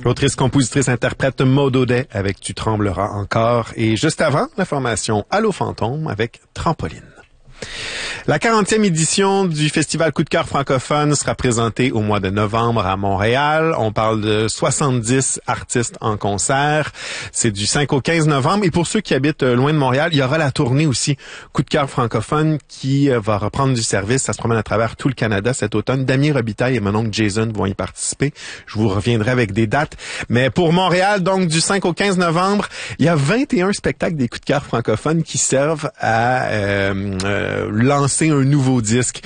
L'autrice, compositrice, interprète Maud Audet avec Tu trembleras encore. Et juste avant, la formation Allô Fantôme avec Trampoline. La 40e édition du Festival Coup de cœur francophone sera présentée au mois de novembre à Montréal. On parle de 70 artistes en concert. C'est du 5 au 15 novembre. Et pour ceux qui habitent loin de Montréal, il y aura la tournée aussi Coup de cœur francophone qui va reprendre du service. Ça se promène à travers tout le Canada cet automne. Damien Robitaille et mon oncle Jason vont y participer. Je vous reviendrai avec des dates. Mais pour Montréal, donc du 5 au 15 novembre, il y a 21 spectacles des Coups de cœur francophones qui servent à lancer un nouveau disque.